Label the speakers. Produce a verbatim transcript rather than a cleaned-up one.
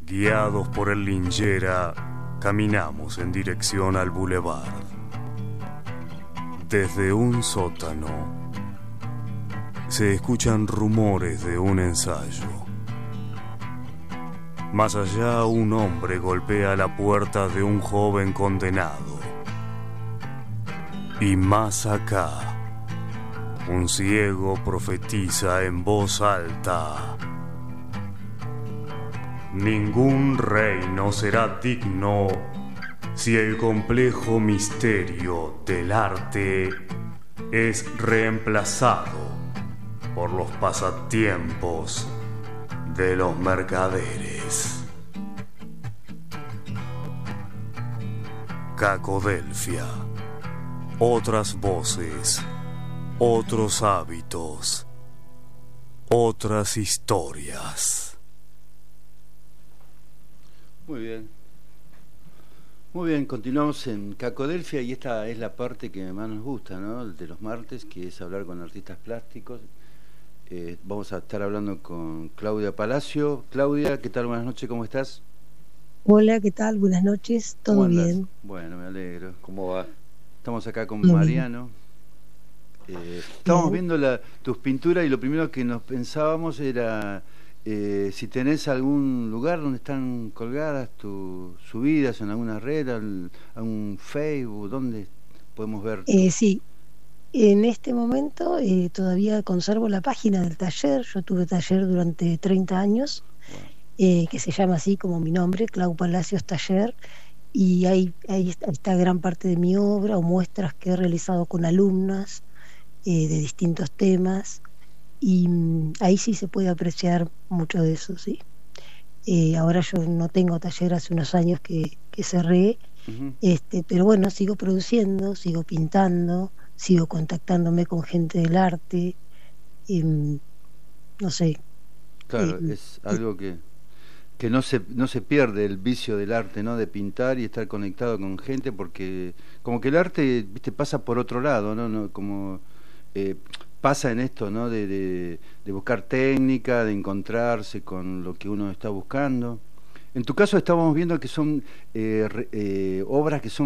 Speaker 1: Guiados por el linchera, caminamos en dirección al boulevard. Desde un sótano se escuchan rumores de un ensayo. Más allá, un hombre golpea la puerta de un joven condenado. Y más acá, un ciego profetiza en voz alta: ningún reino será digno si el complejo misterio del arte es reemplazado por los pasatiempos de los mercaderes. Cacodelfia. Otras voces, otros hábitos, otras historias.
Speaker 2: Muy bien. Muy bien, continuamos en Cacodelfia y esta es la parte que más nos gusta, ¿no? De los martes, que es hablar con artistas plásticos. Eh, vamos a estar hablando con Claudia Palacio. Claudia, ¿qué tal? Buenas noches, ¿cómo estás?
Speaker 3: Hola, ¿qué tal? Buenas noches, ¿todo bien?
Speaker 2: Bueno, me alegro.
Speaker 4: ¿Cómo va?
Speaker 2: Estamos acá con
Speaker 3: Muy
Speaker 2: Mariano. Eh, estamos
Speaker 3: Bien.
Speaker 2: viendo la, tus pinturas y lo primero que nos pensábamos era eh, si tenés algún lugar donde están colgadas tus subidas en alguna red, al, algún Facebook, ¿dónde podemos ver?
Speaker 3: Eh, sí, en este momento eh, todavía conservo la página del taller. Yo tuve taller durante treinta años,
Speaker 2: Bueno,
Speaker 3: eh, que se llama así como mi nombre, Clau Palacios Taller, y ahí, ahí está, está gran parte de mi obra o muestras que he realizado con alumnas eh, de distintos temas, y mm, ahí sí se puede apreciar mucho de eso, sí. Eh, ahora yo no tengo taller, hace unos años que, que cerré,
Speaker 2: uh-huh.
Speaker 3: este, pero bueno, sigo produciendo, sigo pintando, sigo contactándome con gente del arte, y, mm, no sé.
Speaker 2: Claro,
Speaker 3: eh,
Speaker 2: es algo que, que no se no se pierde el vicio del arte, ¿no? De pintar y estar conectado con gente, porque como que el arte, viste, pasa por otro lado, ¿no? no como eh, pasa en esto, ¿no? De, de, de buscar técnica, de encontrarse con lo que uno está buscando. En tu caso estamos viendo que son eh, re, eh, obras que son